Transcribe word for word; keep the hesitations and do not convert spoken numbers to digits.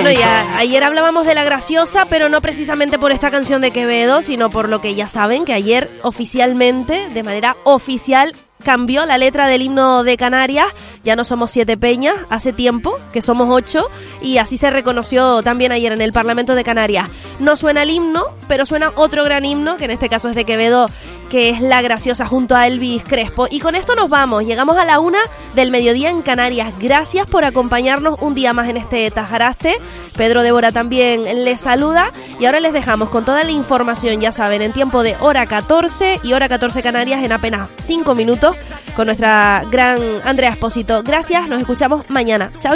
Bueno, ya ayer hablábamos de La Graciosa, pero no precisamente por esta canción de Quevedo, sino por lo que ya saben, que ayer oficialmente, de manera oficial, cambió la letra del himno de Canarias. Ya no somos siete peñas, hace tiempo que somos ocho, y así se reconoció también ayer en el Parlamento de Canarias. No suena el himno, pero suena otro gran himno, que en este caso es de Quevedo, que es La Graciosa junto a Elvis Crespo. Y con esto nos vamos, llegamos a la una del mediodía en Canarias. Gracias por acompañarnos un día más en este Tajaraste. Pedro Débora también les saluda, y ahora les dejamos con toda la información, ya saben, en tiempo de hora catorce y hora catorce Canarias en apenas cinco minutos con nuestra gran Andrea Espósito. Gracias, nos escuchamos mañana. Chao.